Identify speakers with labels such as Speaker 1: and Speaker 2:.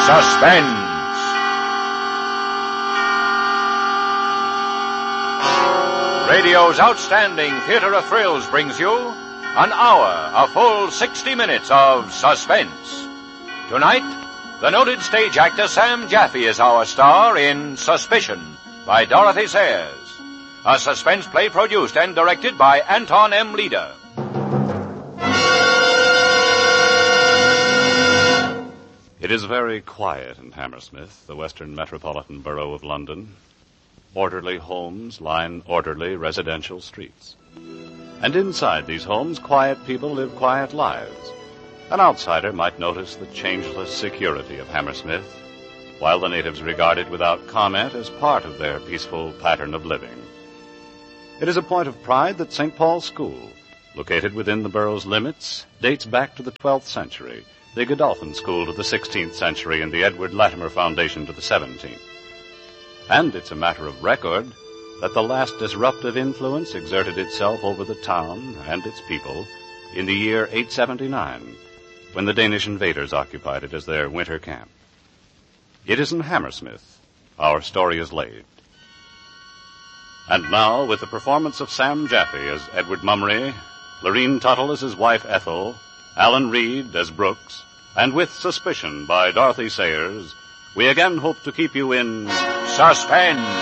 Speaker 1: Suspense. Radio's outstanding theater of thrills brings you an hour, a full 60 minutes of suspense. Tonight, the noted stage actor Sam Jaffe is our star in Suspicion by Dorothy Sayers, a suspense play produced and directed by Anton M. Leader.
Speaker 2: It is very quiet in Hammersmith, the western metropolitan borough of London. Orderly homes line orderly residential streets. And inside these homes, quiet people live quiet lives. An outsider might notice the changeless security of Hammersmith, while the natives regard it without comment as part of their peaceful pattern of living. It is a point of pride that St. Paul's School, located within the borough's limits, dates back to the 12th century, the Godolphin School to the 16th century, and the Edward Latimer Foundation to the 17th. And it's a matter of record that the last disruptive influence exerted itself over the town and its people in the year 879, when the Danish invaders occupied it as their winter camp. It is in Hammersmith our story is laid. And now, with the performance of Sam Jaffe as Edward Mummery, Lorene Tuttle as his wife Ethel, Alan Reed as Brooks, and with Suspicion by Dorothy Sayers, we again hope to keep you in
Speaker 1: Suspense.